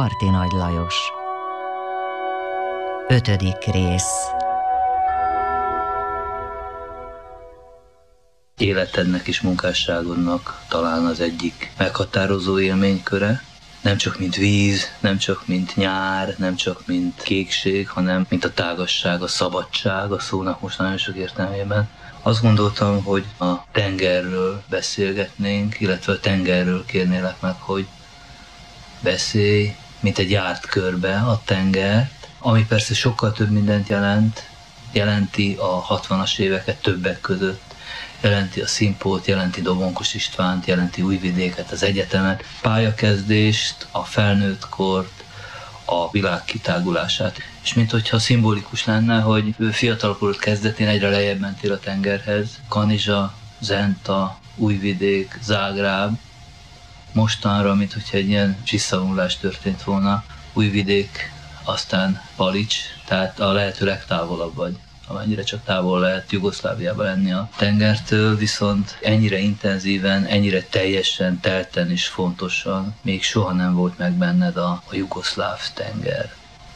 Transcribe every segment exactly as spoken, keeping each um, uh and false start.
Arti Nagy Lajos. Ötödik rész. Életednek és munkásságodnak talán az egyik meghatározó élményköre. Nem csak mint víz, nem csak mint nyár, nem csak mint kékség, hanem mint a tágasság, a szabadság a szónak most nagyon sok értelmében. Azt gondoltam, hogy a tengerről beszélgetnénk, illetve a tengerről kérnélek meg, hogy beszélj, mint egy járt körbe a tengert, ami persze sokkal több mindent jelent, jelenti a hatvanas éveket többek között, jelenti a Színpót, jelenti Dobonkos Istvánt, jelenti Újvidéket, az egyetemet, pályakezdést, a felnőttkort, a világ kitágulását. És minthogyha szimbolikus lenne, hogy ő fiatalkorod kezdetén egyre lejjebb mentél a tengerhez, Kanizsa, Zenta, Újvidék, Zágráb, mostanra, minthogyha egy ilyen visszavonulás történt volna, Újvidék, aztán Palics, tehát a lehető legtávolabb vagy, amennyire csak távol lehet Jugoszláviában lenni a tengertől, viszont ennyire intenzíven, ennyire teljesen, telten és fontosan még soha nem volt meg benned a, a jugoszláv tenger.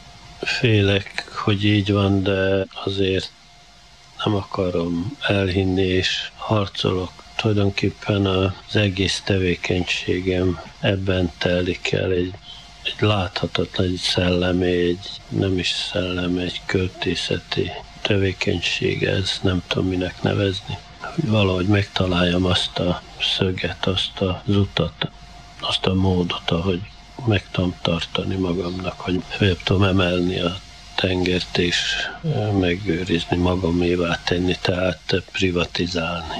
Félek, hogy így van, de azért nem akarom elhinni, és harcolok. Tulajdonképpen az egész tevékenységem ebben telik el, egy, egy láthatatlan, egy szellemi, egy nem is szellemi, egy költészeti tevékenység ez, nem tudom minek nevezni. Hogy valahogy megtaláljam azt a szöget, azt az utat, azt a módot, ahogy meg tudom tartani magamnak, hogy fel tudom emelni a tengert és megőrizni, magamévá tenni, tehát privatizálni,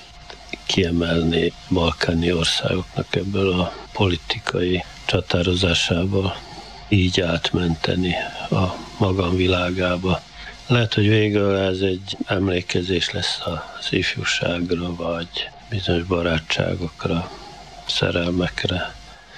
kiemelni balkáni országoknak ebből a politikai csatározásából, így átmenteni a magam világába. Lehet, hogy végül ez egy emlékezés lesz az ifjúságra, vagy bizonyos barátságokra, szerelmekre.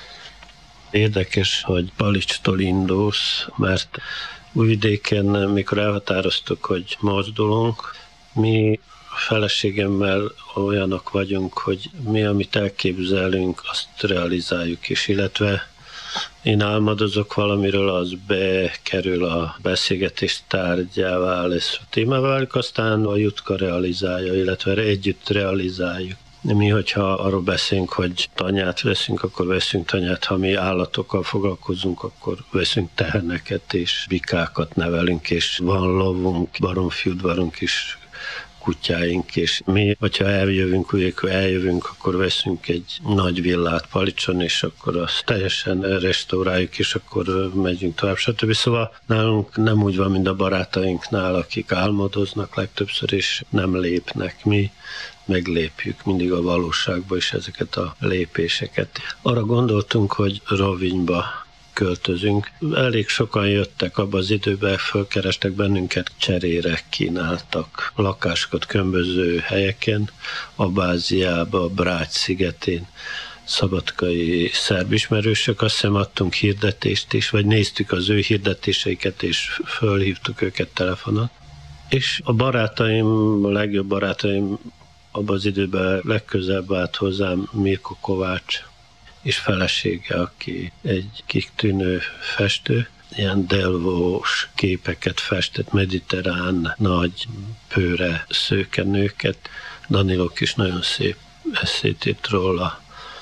Érdekes, hogy Palicstól indulsz, mert Újvidéken, mikor elhatároztuk, hogy mozdulunk, mi feleségemmel olyanok vagyunk, hogy mi, amit elképzelünk, azt realizáljuk is, illetve én álmodozok valamiről, az bekerül a beszélgetés tárgyává, lesz a témává válik, aztán a Jutka realizálja, illetve együtt realizáljuk. Mi, hogyha arról beszélünk, hogy tanyát veszünk, akkor veszünk tanyát, ha mi állatokkal foglalkozunk, akkor veszünk teheneket és bikákat nevelünk, és van lovunk, baromfi udvarunk is, kutyáink, és mi, hogyha eljövünk, ugye, eljövünk, akkor veszünk egy nagy villát Palicson, és akkor azt teljesen restauráljuk, és akkor megyünk tovább, stb. Szóval nálunk nem úgy van, mint a barátainknál, akik álmodoznak legtöbbször, és nem lépnek. Mi meglépjük mindig a valóságba is ezeket a lépéseket. Arra gondoltunk, hogy Rovinyba költözünk. Elég sokan jöttek abban az időben, fölkerestek bennünket, cserére kínáltak lakásokat különböző helyeken, Abáziába, Brács szigetén, szabadkai szerb ismerősök, azt hiszem adtunk hirdetést is, vagy néztük az ő hirdetéseiket, és fölhívtuk őket telefonon. És a barátaim, a legjobb barátaim abban az időben legközelebb állt hozzám Mirko Kovács, és felesége, aki egy kitűnő festő, ilyen delvós képeket festett, mediterrán, nagy, pőre szőkenőket. Danilók is nagyon szép eszét írt róla,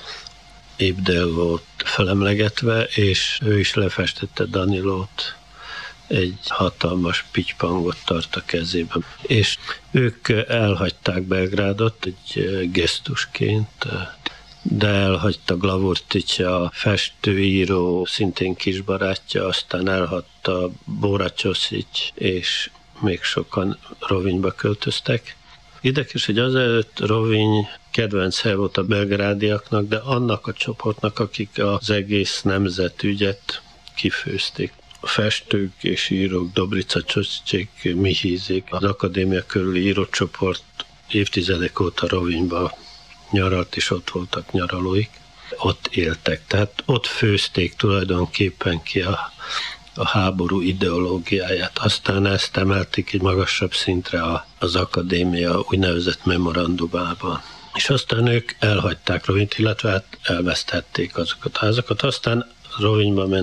épp Delvót felemlegetve, és ő is lefestette Danilót, egy hatalmas pitypangot tart a kezében. És ők elhagyták Belgrádot egy gesztusként, de elhagyta Glavurtics, a festőíró, szintén kisbarátja, aztán elhagyta Bora Csoszics, és még sokan Rovinyba költöztek. Érdekes, hogy azelőtt Roviny kedvenc hely volt a belgrádiaknak, de annak a csoportnak, akik az egész nemzetügyet kifőzték. A festők és írók, Dobrica Csosicsék, Mihízik, az akadémia körüli írócsoport évtizedek óta Rovinyba nyaralt, és ott voltak nyaralóik. Ott éltek, tehát ott főzték tulajdonképpen ki a, a háború ideológiáját. Aztán ezt emelték egy magasabb szintre az akadémia úgynevezett memorandumában. És aztán ők elhagyták Rovinyt, illetve hát elvesztették azokat a házakat. Aztán Rovinyba